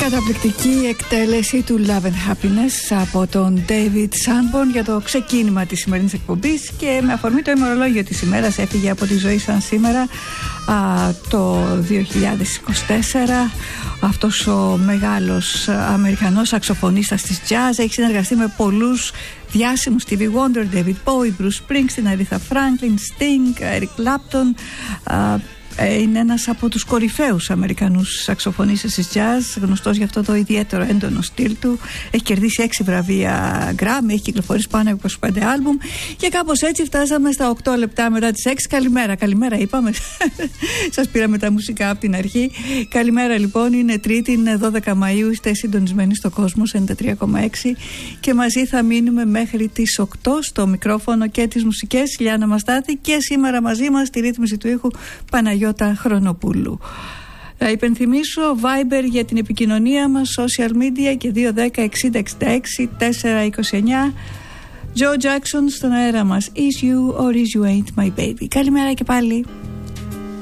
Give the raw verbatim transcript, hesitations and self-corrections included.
Καταπληκτική εκτέλεση του Love and Happiness από τον David Sanborn για το ξεκίνημα της σημερινής εκπομπής, και με αφορμή το ημερολόγιο της ημέρας έφυγε από τη ζωή σαν σήμερα α, το δύο χιλιάδες είκοσι τέσσερα αυτός ο μεγάλος Αμερικανός σαξοφωνίστας της jazz. Έχει συνεργαστεί με πολλούς διάσημους, Stevie Wonder, David Bowie, Bruce Springsteen, Aretha Franklin, Sting, Eric Clapton. α, Είναι ένας από τους κορυφαίους Αμερικανούς σαξοφωνίστες της jazz, γνωστός για αυτό το ιδιαίτερο έντονο στυλ του. Έχει κερδίσει έξι βραβεία Grammy, έχει κυκλοφορήσει πάνω από είκοσι πέντε άλμπουμ, και κάπως έτσι φτάσαμε στα οκτώ λεπτά μετά τις έξι. Καλημέρα, καλημέρα είπαμε. Σας πήραμε τα μουσικά από την αρχή. Καλημέρα λοιπόν, είναι Τρίτη, είναι δώδεκα Μαΐου, είστε συντονισμένοι στο Κόσμος ενενήντα τρία κόμμα έξι και μαζί θα μείνουμε μέχρι τις οκτώ στο μικρόφωνο και τις μουσικές Λιάννα Μαστάθη, και σήμερα μαζί μας στη ρύθμιση του ήχου Παναγιώτη Χρονοπούλου. Θα υπενθυμίσω Viber για την επικοινωνία μας, social media, και δύο δέκα εξήντα εξήντα έξι τετρακόσια είκοσι εννιά. Joe Jackson στον αέρα μας. Is you or is you ain't my baby. Καλημέρα και πάλι.